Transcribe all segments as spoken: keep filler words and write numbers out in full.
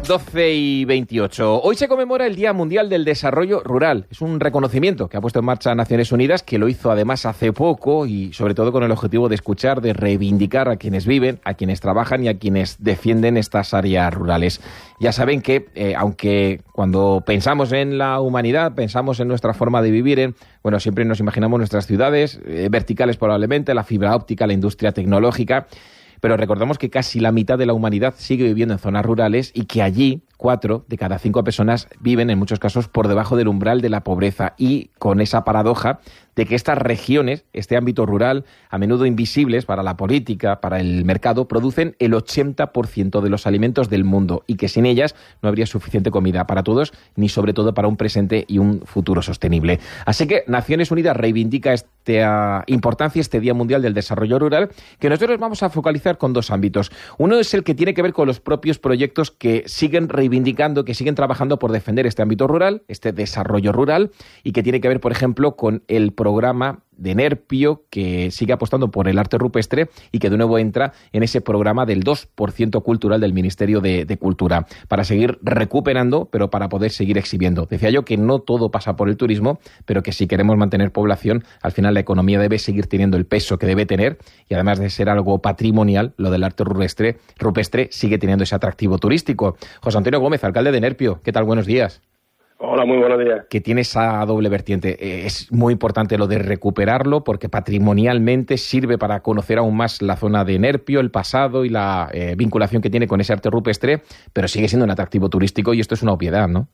doce y veintiocho. Hoy se conmemora el Día Mundial del Desarrollo Rural. Es un reconocimiento que ha puesto en marcha Naciones Unidas, que lo hizo además hace poco y sobre todo con el objetivo de escuchar, de reivindicar a quienes viven, a quienes trabajan y a quienes defienden estas áreas rurales. Ya saben que, eh, aunque cuando pensamos en la humanidad, pensamos en nuestra forma de vivir, en, bueno, siempre nos imaginamos nuestras ciudades, eh, verticales probablemente, la fibra óptica, la industria tecnológica, pero recordemos que casi la mitad de la humanidad sigue viviendo en zonas rurales y que allí cuatro de cada cinco personas viven, en muchos casos, por debajo del umbral de la pobreza, y con esa paradoja de que estas regiones, este ámbito rural, a menudo invisibles para la política, para el mercado, producen el ochenta por ciento de los alimentos del mundo y que sin ellas no habría suficiente comida para todos, ni sobre todo para un presente y un futuro sostenible. Así que Naciones Unidas reivindica esta importancia, este Día Mundial del Desarrollo Rural, que nosotros vamos a focalizar con dos ámbitos. Uno es el que tiene que ver con los propios proyectos que siguen reivindicando, que siguen trabajando por defender este ámbito rural, este desarrollo rural, y que tiene que ver, por ejemplo, con el programa de Nerpio, que sigue apostando por el arte rupestre y que de nuevo entra en ese programa del dos por ciento cultural del Ministerio de, de Cultura, para seguir recuperando, pero para poder seguir exhibiendo. Decía yo que no todo pasa por el turismo, pero que si queremos mantener población, al final la economía debe seguir teniendo el peso que debe tener, y además de ser algo patrimonial, lo del arte rupestre, rupestre sigue teniendo ese atractivo turístico. José Antonio Gómez, alcalde de Nerpio, ¿qué tal? Buenos días. Hola, muy buenos días. Que tiene esa doble vertiente. Eh, es muy importante lo de recuperarlo, porque patrimonialmente sirve para conocer aún más la zona de Nerpio, el pasado y la eh, vinculación que tiene con ese arte rupestre, pero sigue siendo un atractivo turístico y esto es una obviedad, ¿no?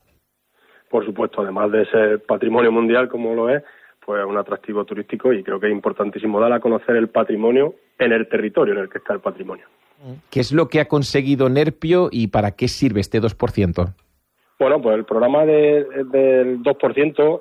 Por supuesto, además de ser patrimonio mundial como lo es, pues un atractivo turístico, y creo que es importantísimo dar a conocer el patrimonio en el territorio en el que está el patrimonio. ¿Qué es lo que ha conseguido Nerpio y para qué sirve este dos por ciento? Bueno, pues el programa de, del dos por ciento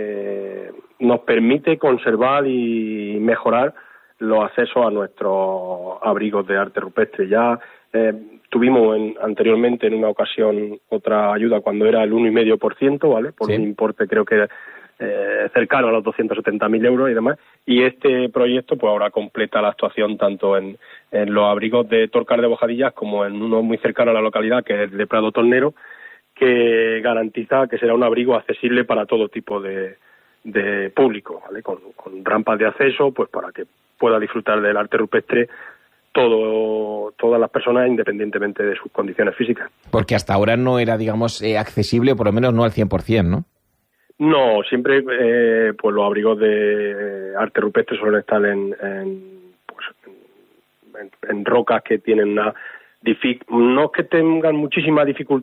eh, nos permite conservar y mejorar los accesos a nuestros abrigos de arte rupestre. Ya eh, tuvimos en, anteriormente en una ocasión otra ayuda cuando era el uno coma cinco por ciento, ¿vale? Por sí. Un importe creo que eh, cercano a los doscientos setenta mil euros y demás. Y este proyecto pues ahora completa la actuación tanto en, en los abrigos de Torcar de Bojadillas como en uno muy cercano a la localidad, que es de Prado Tornero, que garantiza que será un abrigo accesible para todo tipo de, de público, ¿vale? Con, con rampas de acceso, pues para que pueda disfrutar del arte rupestre todo, todas las personas, independientemente de sus condiciones físicas. Porque hasta ahora no era, digamos, eh, accesible, por lo menos no al cien por ciento, ¿no? No, siempre eh, pues los abrigos de arte rupestre suelen estar en, en, pues, en, en rocas que tienen una... no es que tengan muchísima dificultad